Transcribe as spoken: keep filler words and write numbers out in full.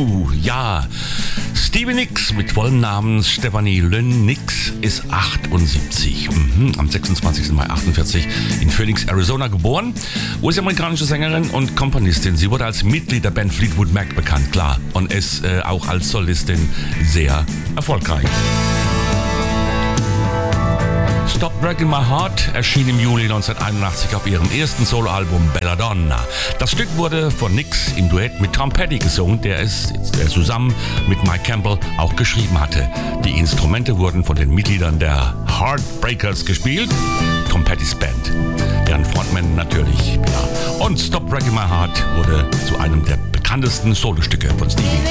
Oh, ja. Stevie Nicks mit vollem Namen Stephanie Lynn Nicks ist achtundsiebzig. Mhm, am sechsundzwanzigsten Mai achtundvierzig in Phoenix, Arizona geboren. US-amerikanische Sängerin und Komponistin. Sie wurde als Mitglied der Band Fleetwood Mac bekannt, klar. Und ist äh, auch als Solistin sehr erfolgreich. Stop Breaking My Heart erschien im Juli neunzehnhunderteinundachtzig auf ihrem ersten Soloalbum Belladonna. Das Stück wurde von Nicks im Duett mit Tom Petty gesungen, der es der zusammen mit Mike Campbell auch geschrieben hatte. Die Instrumente wurden von den Mitgliedern der Heartbreakers gespielt, Tom Pettys Band, deren Frontman natürlich, ja. Und Stop Breaking My Heart wurde zu einem der bekanntesten Solostücke von Stevie.